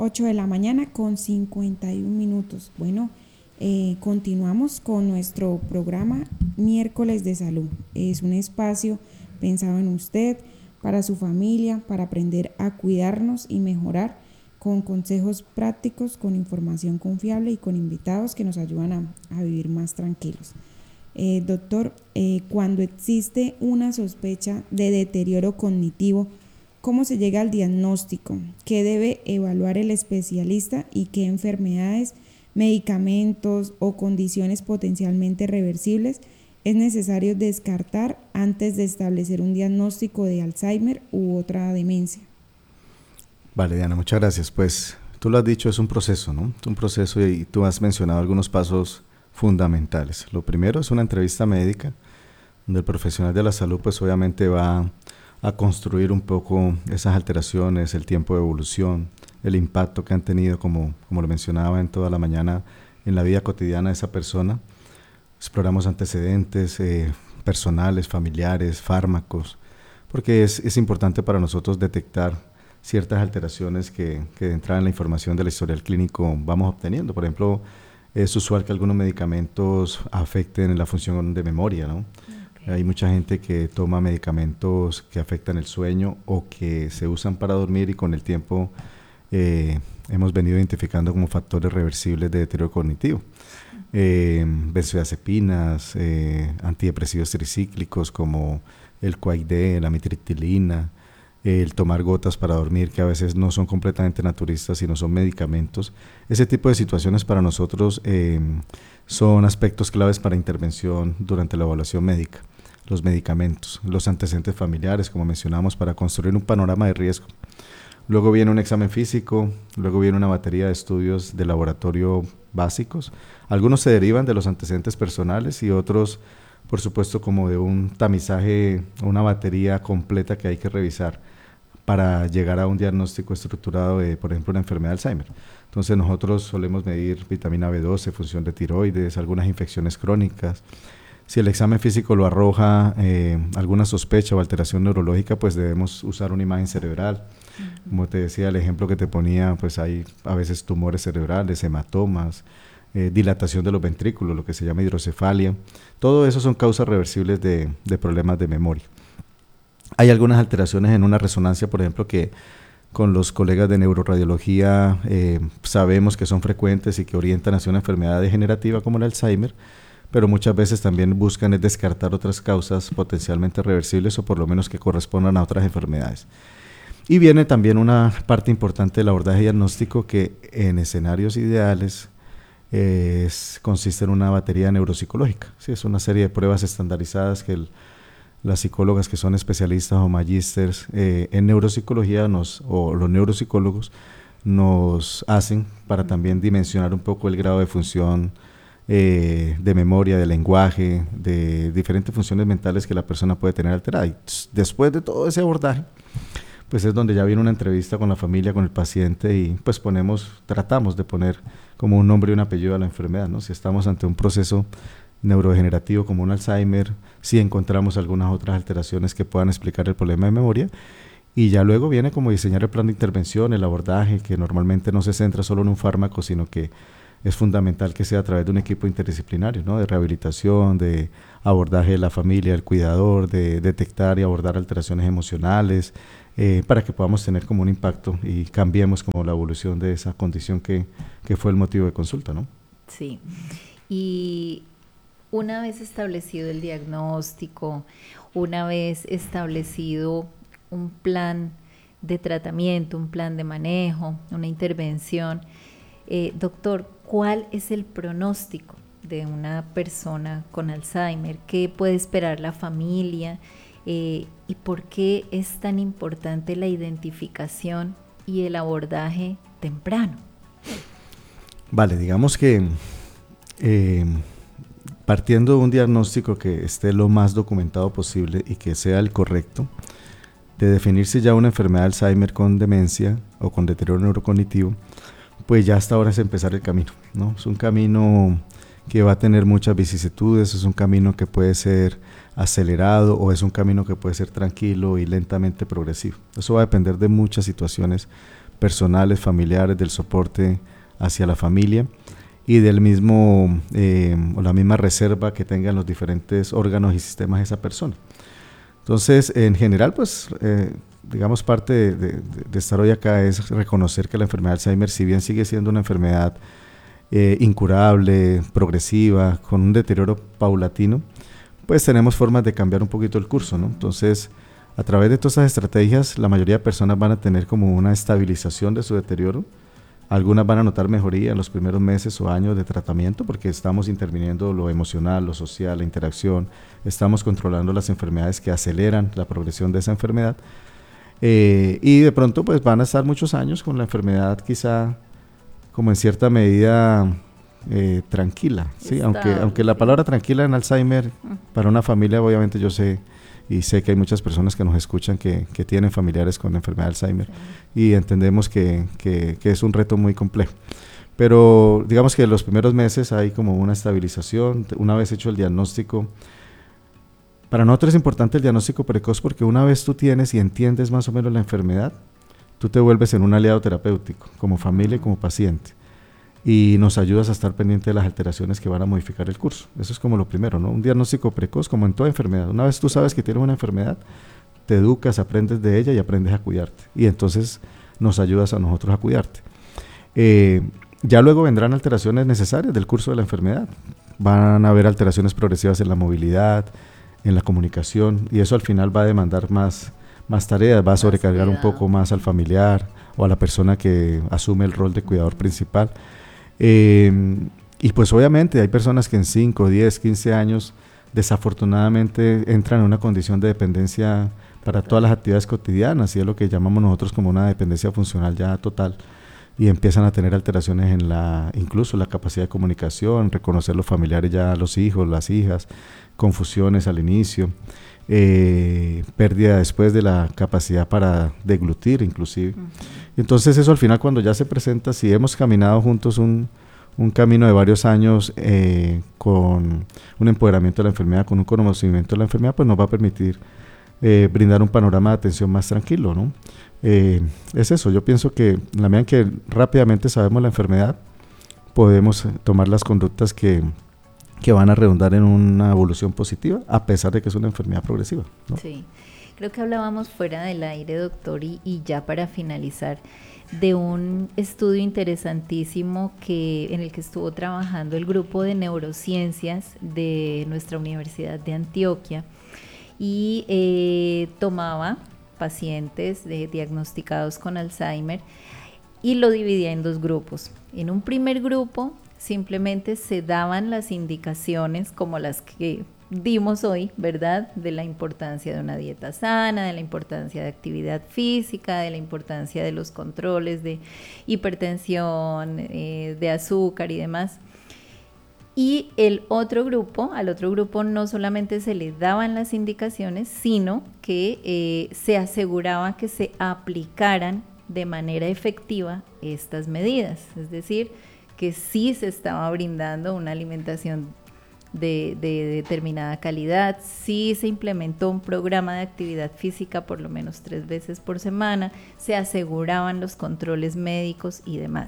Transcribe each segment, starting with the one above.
8 de la mañana con 51 minutos. Bueno, continuamos con nuestro programa Miércoles de Salud. Es un espacio pensado en usted, para su familia, para aprender a cuidarnos y mejorar con consejos prácticos, con información confiable y con invitados que nos ayudan a vivir más tranquilos. Doctor, cuando existe una sospecha de deterioro cognitivo, ¿cómo se llega al diagnóstico? ¿Qué debe evaluar el especialista y qué enfermedades, medicamentos o condiciones potencialmente reversibles es necesario descartar antes de establecer un diagnóstico de Alzheimer u otra demencia? Vale, Diana, muchas gracias. Pues tú lo has dicho, es un proceso, ¿no? Es un proceso y tú has mencionado algunos pasos fundamentales. Lo primero es una entrevista médica, donde el profesional de la salud pues obviamente va a construir un poco esas alteraciones, el tiempo de evolución, el impacto que han tenido, como lo mencionaba en toda la mañana, en la vida cotidiana de esa persona. Exploramos antecedentes personales, familiares, fármacos, porque es importante para nosotros detectar ciertas alteraciones que de entrada en la información del historial clínico vamos obteniendo. Por ejemplo, es usual que algunos medicamentos afecten la función de memoria, ¿no? Okay. Hay mucha gente que toma medicamentos que afectan el sueño o que se usan para dormir y con el tiempo hemos venido identificando como factores reversibles de deterioro cognitivo. Benzodiazepinas, antidepresivos tricíclicos como el Quaid, la amitriptilina, el tomar gotas para dormir, que a veces no son completamente naturistas, sino son medicamentos. Ese tipo de situaciones para nosotros son aspectos claves para intervención durante la evaluación médica. Los medicamentos, los antecedentes familiares, como mencionamos, para construir un panorama de riesgo. Luego viene un examen físico, luego viene una batería de estudios de laboratorio básicos. Algunos se derivan de los antecedentes personales y otros, por supuesto, como de un tamizaje, una batería completa que hay que revisar para llegar a un diagnóstico estructurado de, por ejemplo, una enfermedad de Alzheimer. Entonces nosotros solemos medir vitamina B12, función de tiroides, algunas infecciones crónicas. Si el examen físico lo arroja alguna sospecha o alteración neurológica, pues debemos usar una imagen cerebral. Como te decía, el ejemplo que te ponía, pues hay a veces tumores cerebrales, hematomas, dilatación de los ventrículos, lo que se llama hidrocefalia. Todo eso son causas reversibles de problemas de memoria. Hay algunas alteraciones en una resonancia, por ejemplo, que con los colegas de neuroradiología sabemos que son frecuentes y que orientan hacia una enfermedad degenerativa como el Alzheimer, pero muchas veces también buscan descartar otras causas potencialmente reversibles o por lo menos que correspondan a otras enfermedades. Y viene también una parte importante del abordaje diagnóstico que en escenarios ideales consiste en una batería neuropsicológica. Sí, es una serie de pruebas estandarizadas que las psicólogas que son especialistas o magísters en neuropsicología o los neuropsicólogos nos hacen para también dimensionar un poco el grado de función de memoria, de lenguaje, de diferentes funciones mentales que la persona puede tener alterada. Y después de todo ese abordaje, pues es donde ya viene una entrevista con la familia, con el paciente y pues tratamos de poner como un nombre y un apellido a la enfermedad, ¿no? Si estamos ante un proceso neurodegenerativo como un Alzheimer, si encontramos algunas otras alteraciones que puedan explicar el problema de memoria, y ya luego viene como diseñar el plan de intervención, el abordaje, que normalmente no se centra solo en un fármaco, sino que es fundamental que sea a través de un equipo interdisciplinario, ¿no? De rehabilitación, de abordaje de la familia, el cuidador, de detectar y abordar alteraciones emocionales, para que podamos tener como un impacto y cambiemos como la evolución de esa condición que fue el motivo de consulta, ¿no? Sí, y una vez establecido el diagnóstico, una vez establecido un plan de tratamiento, un plan de manejo, una intervención, doctor, ¿cuál es el pronóstico de una persona con Alzheimer? ¿Qué puede esperar la familia? ¿Y por qué es tan importante la identificación y el abordaje temprano? Vale, digamos que partiendo de un diagnóstico que esté lo más documentado posible y que sea el correcto, de definirse ya una enfermedad de Alzheimer con demencia o con deterioro neurocognitivo, pues ya hasta ahora es empezar el camino, ¿no? Es un camino que va a tener muchas vicisitudes, es un camino que puede ser acelerado o es un camino que puede ser tranquilo y lentamente progresivo. Eso va a depender de muchas situaciones personales, familiares, del soporte hacia la familia y del mismo o la misma reserva que tengan los diferentes órganos y sistemas de esa persona. Entonces, en general, pues, digamos, parte de estar hoy acá es reconocer que la enfermedad de Alzheimer, si bien sigue siendo una enfermedad incurable, progresiva, con un deterioro paulatino, pues tenemos formas de cambiar un poquito el curso, ¿no? Entonces, a través de todas esas estrategias, la mayoría de personas van a tener como una estabilización de su deterioro. Algunas van a notar mejoría en los primeros meses o años de tratamiento porque estamos interviniendo lo emocional, lo social, la interacción, estamos controlando las enfermedades que aceleran la progresión de esa enfermedad. Y de pronto pues van a estar muchos años con la enfermedad quizá como en cierta medida tranquila, ¿sí? Aunque la palabra tranquila en Alzheimer para una familia obviamente yo sé y sé que hay muchas personas que nos escuchan que tienen familiares con enfermedad de Alzheimer y entendemos que es un reto muy complejo. Pero digamos que en los primeros meses hay como una estabilización, una vez hecho el diagnóstico. Para nosotros es importante el diagnóstico precoz porque una vez tú tienes y entiendes más o menos la enfermedad, tú te vuelves en un aliado terapéutico, como familia y como paciente. Y nos ayudas a estar pendiente de las alteraciones que van a modificar el curso. Eso es como lo primero, ¿no? Un diagnóstico precoz, como en toda enfermedad. Una vez tú sabes que tienes una enfermedad, te educas, aprendes de ella y aprendes a cuidarte. Y entonces nos ayudas a nosotros a cuidarte. Ya luego vendrán alteraciones necesarias del curso de la enfermedad. Van a haber alteraciones progresivas en la movilidad, en la comunicación, y eso al final va a demandar más tareas, va a sobrecargar un poco más al familiar o a la persona que asume el rol de cuidador principal. Y pues obviamente hay personas que en 5, 10, 15 años desafortunadamente entran en una condición de dependencia para todas las actividades cotidianas y es lo que llamamos nosotros como una dependencia funcional ya total y empiezan a tener alteraciones en incluso la capacidad de comunicación, reconocer los familiares ya, los hijos, las hijas, confusiones al inicio, pérdida después de la capacidad para deglutir inclusive. Entonces eso al final cuando ya se presenta, si hemos caminado juntos un camino de varios años con un empoderamiento de la enfermedad, con un conocimiento de la enfermedad, pues nos va a permitir brindar un panorama de atención más tranquilo, ¿no? Es eso, yo pienso que en la medida en que rápidamente sabemos la enfermedad, podemos tomar las conductas que van a redundar en una evolución positiva, a pesar de que es una enfermedad progresiva, ¿no? Sí, creo que hablábamos fuera del aire, doctor, y ya para finalizar, de un estudio interesantísimo en el que estuvo trabajando el grupo de neurociencias de nuestra Universidad de Antioquia y tomaba pacientes diagnosticados con Alzheimer y lo dividía en dos grupos. En un primer grupo simplemente se daban las indicaciones como las que dimos hoy, ¿verdad? De la importancia de una dieta sana, de la importancia de actividad física, de la importancia de los controles de hipertensión, de azúcar y demás. Y al otro grupo no solamente se le daban las indicaciones, sino que se aseguraba que se aplicaran de manera efectiva estas medidas, es decir, que sí se estaba brindando una alimentación de determinada calidad, sí se implementó un programa de actividad física por lo menos 3 veces por semana, se aseguraban los controles médicos y demás.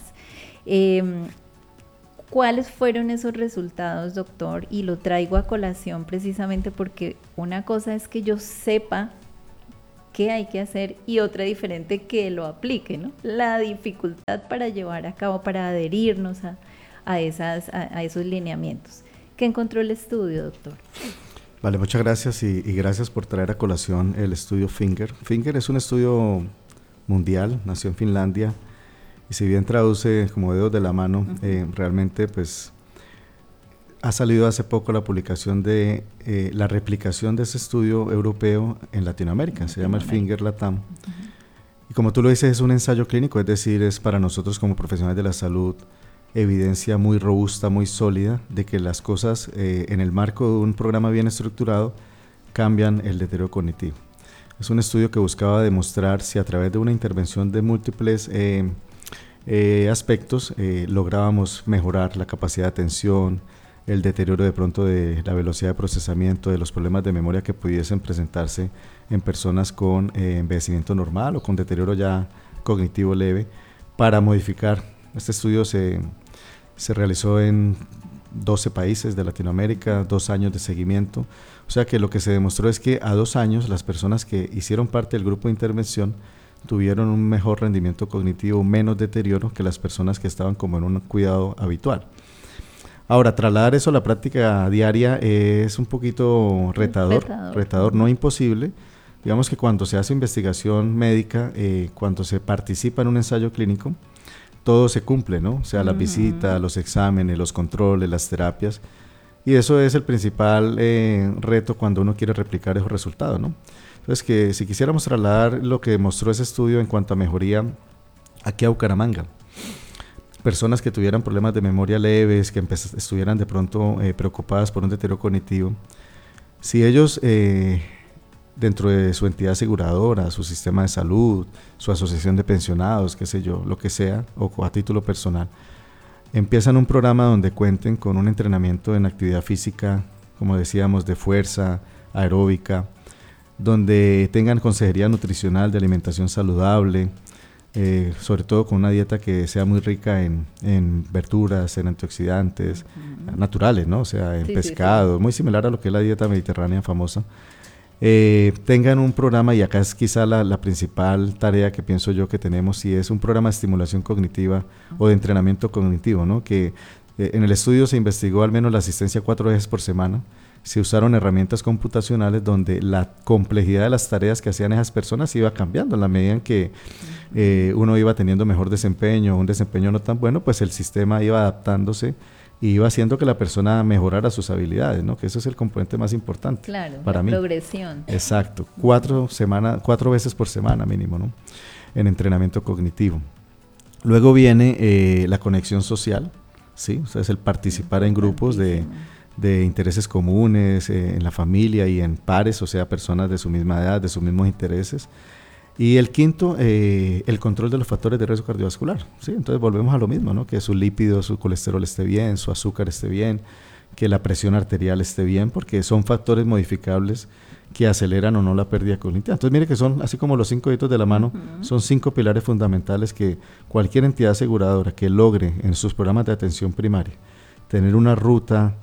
¿Cuáles fueron esos resultados, doctor? Y lo traigo a colación precisamente porque una cosa es que yo sepa qué hay que hacer y otra diferente que lo aplique, ¿no? La dificultad para llevar a cabo, para adherirnos a esos lineamientos. ¿Qué encontró el estudio, doctor? Vale, muchas gracias y gracias por traer a colación el estudio Finger. Finger es un estudio mundial, nació en Finlandia y si bien traduce como dedos de la mano, realmente pues ha salido hace poco la publicación de la replicación de ese estudio europeo en Latinoamérica, se llama el Finger Latam. Y como tú lo dices, es un ensayo clínico, es decir, es para nosotros como profesionales de la salud evidencia muy robusta, muy sólida de que las cosas en el marco de un programa bien estructurado cambian el deterioro cognitivo. Es un estudio que buscaba demostrar si a través de una intervención de múltiples aspectos lográbamos mejorar la capacidad de atención, el deterioro de pronto de la velocidad de procesamiento, de los problemas de memoria que pudiesen presentarse en personas con envejecimiento normal o con deterioro ya cognitivo leve, para modificar. Este estudio se realizó en 12 países de Latinoamérica, 2 años de seguimiento. O sea que lo que se demostró es que a 2 años las personas que hicieron parte del grupo de intervención tuvieron un mejor rendimiento cognitivo, menos deterioro que las personas que estaban como en un cuidado habitual. Ahora, trasladar eso a la práctica diaria es un poquito retador, no imposible. Digamos que cuando se hace investigación médica, cuando se participa en un ensayo clínico, todo se cumple, ¿no? O sea, las visitas, los exámenes, los controles, las terapias. Y eso es el principal reto cuando uno quiere replicar esos resultados, ¿no? Entonces, que si quisiéramos trasladar lo que demostró ese estudio en cuanto a mejoría aquí a Bucaramanga, personas que tuvieran problemas de memoria leves, que estuvieran de pronto preocupadas por un deterioro cognitivo, si ellos dentro de su entidad aseguradora, su sistema de salud, su asociación de pensionados, qué sé yo, lo que sea, o a título personal, empiezan un programa donde cuenten con un entrenamiento en actividad física, como decíamos, de fuerza, aeróbica, donde tengan consejería nutricional de alimentación saludable, sobre todo con una dieta que sea muy rica en verduras, en antioxidantes naturales, ¿no? O sea, en pescado, muy similar a lo que es la dieta mediterránea famosa. Tengan un programa, y acá es quizá la principal tarea que pienso yo que tenemos, y es un programa de estimulación cognitiva o de entrenamiento cognitivo, ¿no? Que en el estudio se investigó al menos la asistencia 4 veces por semana. Se usaron herramientas computacionales donde la complejidad de las tareas que hacían esas personas iba cambiando en la medida en que uno iba teniendo mejor desempeño, un desempeño no tan bueno, pues el sistema iba adaptándose y iba haciendo que la persona mejorara sus habilidades, ¿no? Que eso es el componente más importante para mí. Progresión. Exacto, 4 veces por semana mínimo, ¿no? En entrenamiento cognitivo. Luego viene la conexión social, ¿sí? O sea, es el participar en grupos de intereses comunes, en la familia y en pares, o sea, personas de su misma edad, de sus mismos intereses. Y el quinto, el control de los factores de riesgo cardiovascular, ¿sí? Entonces volvemos a lo mismo, ¿no? Que su lípido, su colesterol esté bien, su azúcar esté bien, que la presión arterial esté bien, porque son factores modificables que aceleran o no la pérdida cognitiva. Entonces mire que son, así como los 5 deditos de la mano, son 5 pilares fundamentales que cualquier entidad aseguradora que logre en sus programas de atención primaria tener una ruta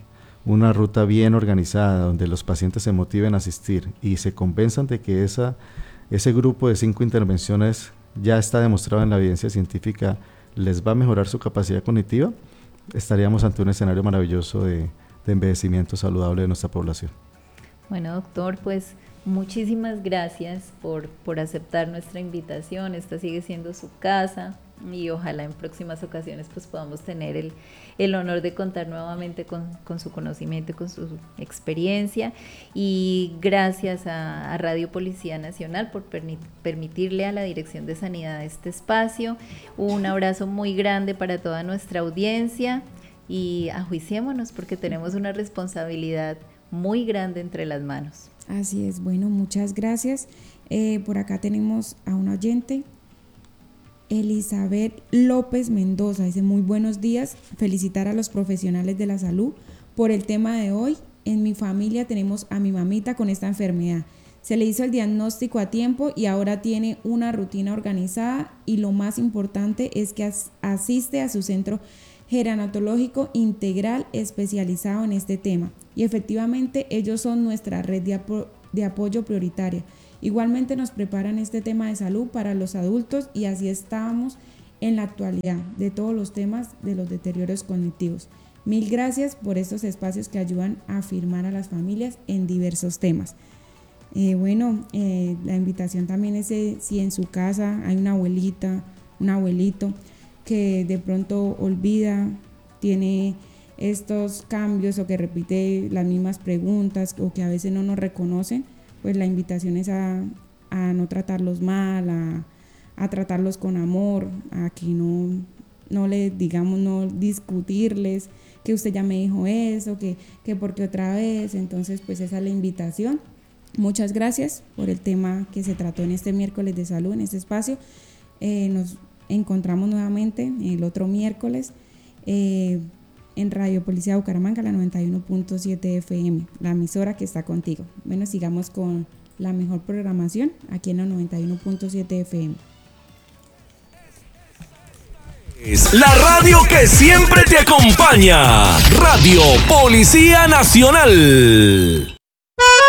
bien organizada, donde los pacientes se motiven a asistir y se convenzan de que ese grupo de 5 intervenciones ya está demostrado en la evidencia científica, les va a mejorar su capacidad cognitiva, estaríamos ante un escenario maravilloso de envejecimiento saludable de nuestra población. Bueno, doctor, pues muchísimas gracias por aceptar nuestra invitación. Esta sigue siendo su casa y ojalá en próximas ocasiones pues podamos tener el honor de contar nuevamente con su conocimiento y con su experiencia, y gracias a Radio Policía Nacional por permitirle a la Dirección de Sanidad este espacio. Un abrazo muy grande para toda nuestra audiencia y ajuiciémonos porque tenemos una responsabilidad muy grande entre las manos. Así es, bueno, muchas gracias. Por acá tenemos a un oyente, Elizabeth López Mendoza, dice: muy buenos días, felicitar a los profesionales de la salud por el tema de hoy. En mi familia tenemos a mi mamita con esta enfermedad. Se le hizo el diagnóstico a tiempo y ahora tiene una rutina organizada, y lo más importante es que asiste a su centro gerontológico integral especializado en este tema, y efectivamente ellos son nuestra red de apoyo prioritaria. Igualmente nos preparan este tema de salud para los adultos, y así estábamos en la actualidad de todos los temas de los deterioros cognitivos. Mil gracias por estos espacios que ayudan a afirmar a las familias en diversos temas. La invitación también es si en su casa hay una abuelita, un abuelito que de pronto olvida, tiene estos cambios o que repite las mismas preguntas o que a veces no nos reconocen, pues la invitación es a no tratarlos mal, a tratarlos con amor, a que no les digamos, no discutirles que usted ya me dijo eso, que porque otra vez. Entonces pues esa es la invitación. Muchas gracias por el tema que se trató en este miércoles de salud, en este espacio. Nos encontramos nuevamente el otro miércoles en Radio Policía Bucaramanga, la 91.7 FM, la emisora que está contigo. Bueno, sigamos con la mejor programación aquí en la 91.7 FM. La radio que siempre te acompaña. Radio Policía Nacional.